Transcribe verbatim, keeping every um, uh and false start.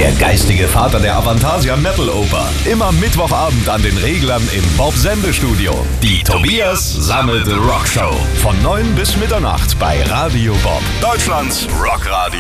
Der geistige Vater der Avantasia Metal Oper. Immer Mittwochabend an den Reglern im Bob Sende Studio. Die Tobias Sammelte Rockshow. Von neun bis Mitternacht bei Radio Bob. Deutschlands Rockradio.